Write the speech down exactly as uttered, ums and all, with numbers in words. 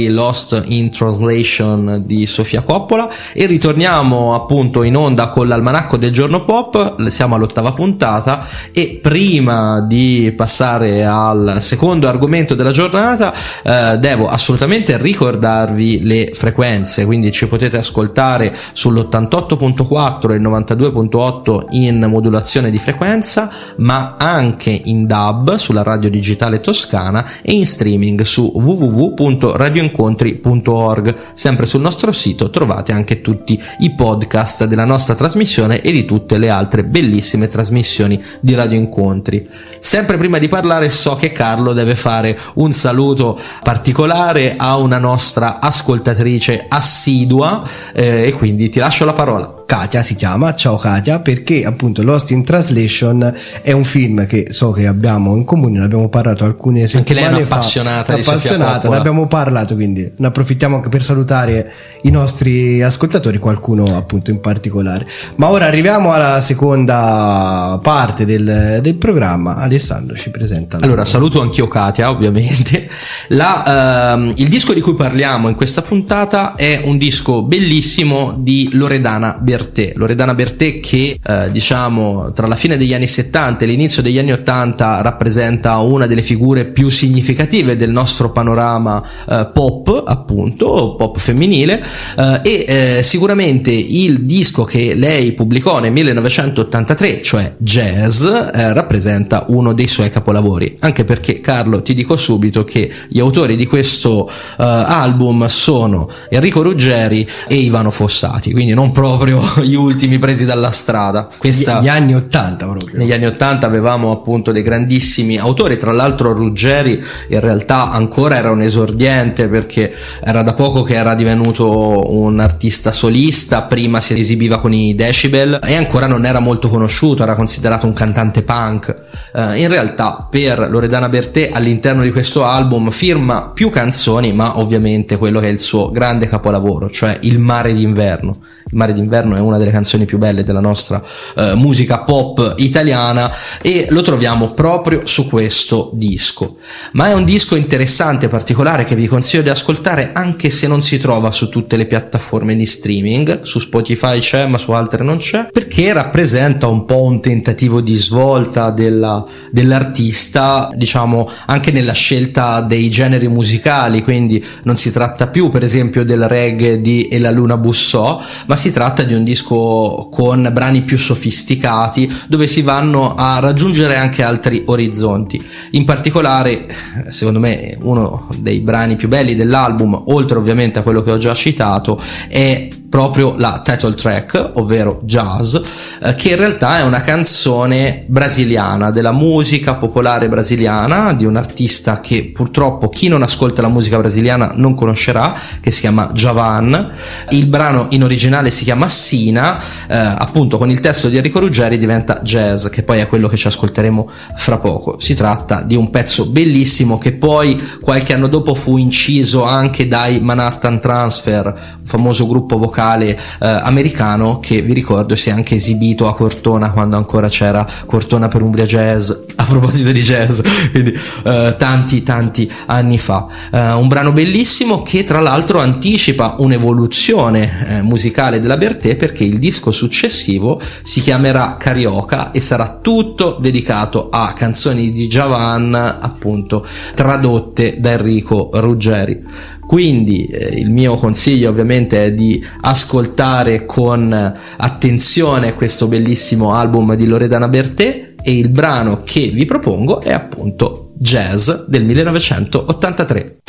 Lost in Translation di Sofia Coppola, e ritorniamo appunto in onda con l'almanacco del giorno pop. Siamo all'ottava puntata e prima di passare al secondo argomento della giornata eh, devo assolutamente ricordarvi le frequenze, quindi ci potete ascoltare sull'ottantotto virgola quattro e il novantadue virgola otto in modulazione di frequenza, ma anche in D A B sulla radio digitale toscana e in streaming su w w w punto radio incontri punto org. Sempre sul nostro sito trovate anche tutti i podcast della nostra trasmissione e di tutte le altre bellissime trasmissioni di Radio Incontri. Sempre prima di parlare so che Carlo deve fare un saluto particolare a una nostra ascoltatrice assidua eh, e quindi ti lascio la parola. Katia si chiama, ciao Katia, perché appunto Lost in Translation è un film che so che abbiamo in comune, ne abbiamo parlato alcune settimane fa. Anche lei è un'appassionata di Sofia Coppola. Ne abbiamo parlato, quindi ne approfittiamo anche per salutare i nostri ascoltatori, qualcuno appunto in particolare. Ma ora arriviamo alla seconda parte del, del programma. Alessandro ci presenta. Allora, saluto anch'io Katia, ovviamente. La, ehm, il disco di cui parliamo in questa puntata è un disco bellissimo di Loredana Bertè. Loredana Bertè che eh, diciamo tra la fine degli anni settanta e l'inizio degli anni ottanta rappresenta una delle figure più significative del nostro panorama eh, pop, appunto pop femminile, eh, e eh, sicuramente il disco che lei pubblicò nel millenovecentottantatré, cioè Jazz, eh, rappresenta uno dei suoi capolavori, anche perché Carlo ti dico subito che gli autori di questo eh, album sono Enrico Ruggeri e Ivano Fossati, quindi non proprio gli ultimi presi dalla strada. Questa, gli anni ottanta proprio. Negli anni ottanta avevamo appunto dei grandissimi autori, tra l'altro Ruggeri in realtà ancora era un esordiente perché era da poco che era divenuto un artista solista, prima si esibiva con i Decibel e ancora non era molto conosciuto, era considerato un cantante punk. Uh, in realtà per Loredana Bertè all'interno di questo album firma più canzoni, ma ovviamente quello che è il suo grande capolavoro, cioè Il mare d'inverno. Il mare d'inverno è una delle canzoni più belle della nostra uh, musica pop italiana e lo troviamo proprio su questo disco. Ma è un disco interessante, particolare, che vi consiglio di ascoltare anche se non si trova su tutte le piattaforme di streaming. Su Spotify c'è ma su altre non c'è, perché rappresenta un po' un tentativo di svolta della, dell'artista, diciamo anche nella scelta dei generi musicali, quindi non si tratta più per esempio del reggae di E la luna bussò, ma si tratta di un disco con brani più sofisticati dove si vanno a raggiungere anche altri orizzonti. In particolare, secondo me, uno dei brani più belli dell'album, oltre ovviamente a quello che ho già citato, è proprio la title track, ovvero Jazz, eh, che in realtà è una canzone brasiliana, della musica popolare brasiliana, di un artista che purtroppo chi non ascolta la musica brasiliana non conoscerà, che si chiama Djavan. Il brano in originale si chiama Sina, eh, appunto con il testo di Enrico Ruggeri diventa Jazz, che poi è quello che ci ascolteremo fra poco. Si tratta di un pezzo bellissimo che poi qualche anno dopo fu inciso anche dai Manhattan Transfer, un famoso gruppo vocale eh, americano che vi ricordo si è anche esibito a Cortona quando ancora c'era Cortona per Umbria Jazz, a proposito di jazz, quindi eh, tanti tanti anni fa. Eh, un brano bellissimo che tra l'altro anticipa un'evoluzione eh, musicale della Bertè, perché il disco successivo si chiamerà Carioca e sarà tutto dedicato a canzoni di Djavan, appunto tradotte da Enrico Ruggeri. Quindi eh, il mio consiglio ovviamente è di ascoltare con attenzione questo bellissimo album di Loredana Bertè, e il brano che vi propongo è appunto Jazz del millenovecentottantatré.